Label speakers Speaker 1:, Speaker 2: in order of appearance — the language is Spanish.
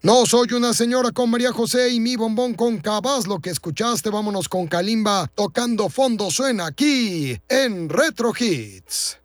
Speaker 1: No soy una señora con María José y mi bombón con Cabas. Lo que escuchaste, vámonos con Kalimba tocando fondo. Suena aquí en Retro Hits.